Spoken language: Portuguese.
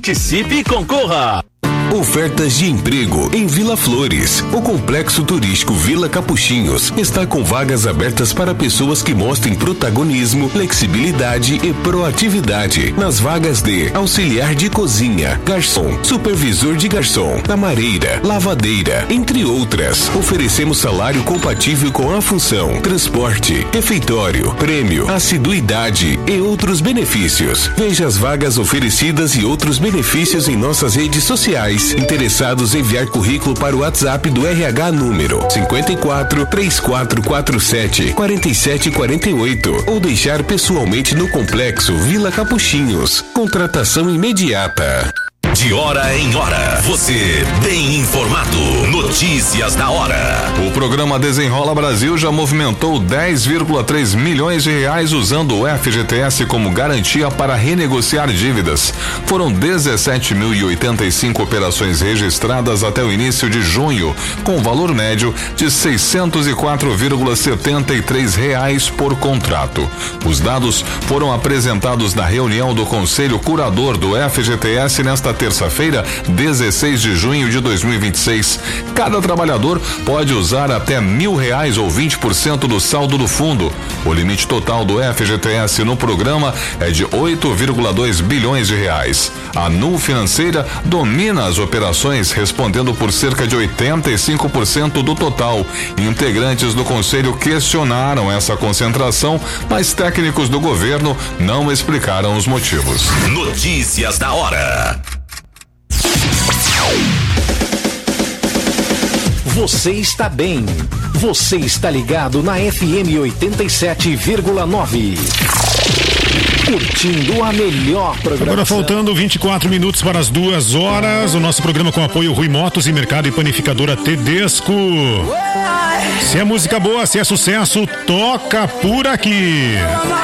Participe e concorra! Ofertas de emprego em Vila Flores. O Complexo Turístico Vila Capuchinhos está com vagas abertas para pessoas que mostrem protagonismo, flexibilidade e proatividade nas vagas de auxiliar de cozinha, garçom, supervisor de garçom, camareira, lavadeira, entre outras. Oferecemos salário compatível com a função, transporte, refeitório, prêmio, assiduidade e outros benefícios. Veja as vagas oferecidas e outros benefícios em nossas redes sociais. Interessados, enviar currículo para o WhatsApp do RH número 54 3447 4748 ou deixar pessoalmente no Complexo Vila Capuchinhos. Contratação imediata. De hora em hora, você bem informado. Notícias da hora. O programa Desenrola Brasil já movimentou 10,3 milhões de reais usando o FGTS como garantia para renegociar dívidas. Foram 17.085 operações registradas até o início de junho, com valor médio de R$ 604,73 reais por contrato. Os dados foram apresentados na reunião do Conselho Curador do FGTS nesta terça-feira, 16 de junho de 2026. Cada trabalhador pode usar até R$1.000 ou 20% do saldo do fundo. O limite total do FGTS no programa é de 8,2 bilhões de reais. A Nu Financeira domina as operações, respondendo por cerca de 85% do total. Integrantes do conselho questionaram essa concentração, mas técnicos do governo não explicaram os motivos. Notícias da hora. Você está bem. Você está ligado na FM 87,9. Curtindo a melhor programação. Agora faltando 24 minutos para as 2 horas. O nosso programa com apoio Rui Motos e Mercado e Panificadora Tedesco. Se é música boa, se é sucesso, toca por aqui.